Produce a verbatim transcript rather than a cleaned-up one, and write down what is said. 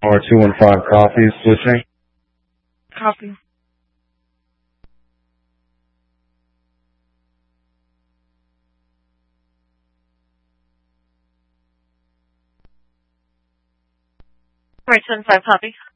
Or two one five coffee switching. Copy. Right, seven five, copy.